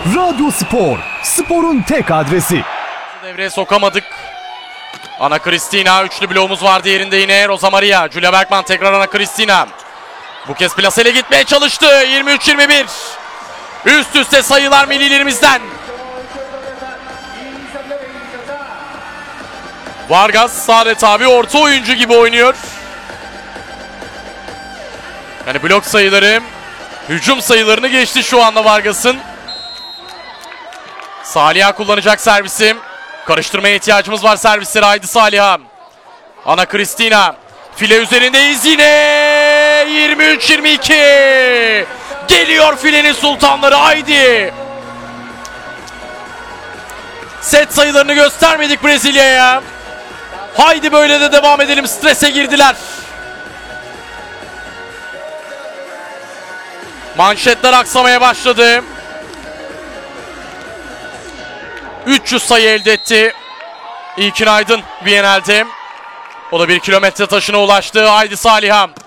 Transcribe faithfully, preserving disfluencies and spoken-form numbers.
Radyo Spor, sporun tek adresi. Devreye sokamadık. Ana Cristina, üçlü bloğumuz vardı yerinde yine. Rosa Maria, Julia Bergman tekrar Ana Cristina. Bu kez plaseyle gitmeye çalıştı. yirmi üç yirmi bir. Üst üste sayılar millilerimizden. Vargas, Saadet abi orta oyuncu gibi oynuyor. Yani blok sayıları, hücum sayılarını geçti şu anda Vargas'ın. Saliha kullanacak servisi. Karıştırmaya ihtiyacımız var servisleri. Haydi Saliha. Ana Cristina. File üzerindeyiz yine. yirmi üç yirmi iki. Geliyor filenin sultanları. Haydi. Set sayılarını göstermedik Brezilya'ya. Haydi böyle de devam edelim. Strese girdiler. Manşetler aksamaya başladı. üç yüz sayı elde etti İlkin Aydın Viyana'da. O da bir kilometre taşına ulaştı. Haydi Saliha.